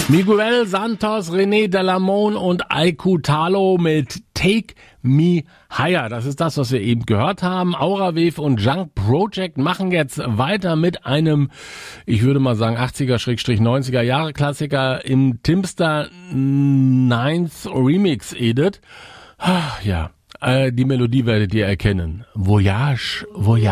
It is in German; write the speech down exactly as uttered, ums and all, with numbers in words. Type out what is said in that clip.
Miguel Santos, René Delamone und Aiku Talo mit Take Me Higher. Das ist das, was wir eben gehört haben. Aurawev und Junk Project machen jetzt weiter mit einem, ich würde mal sagen, achtziger-neunziger Jahre Klassiker im Timster Ninth Remix Edit. Ja, äh, die Melodie werdet ihr erkennen. Voyage, Voyage.